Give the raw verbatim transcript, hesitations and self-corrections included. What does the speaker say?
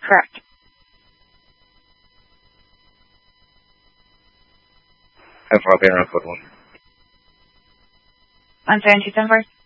Correct. And for I'll be around code one. One seven two seven four.